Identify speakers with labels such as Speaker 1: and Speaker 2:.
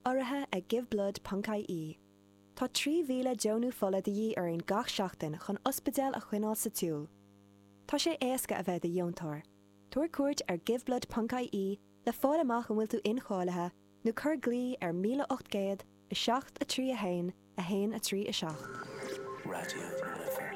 Speaker 1: oirithe ag giveblood.ie. Tá 3,000 deonú fola de dhí ar an gach seachtain chun ospidéal a chuinál sa túl. Tá sé éasca a bheith a dheontóir. Tuair cuairt ar giveblood.ie le fáil amach an bhfuil tú inchállathe nó chur glí ar 1800 7 3 1 1 3 7.
Speaker 2: Radio Liver.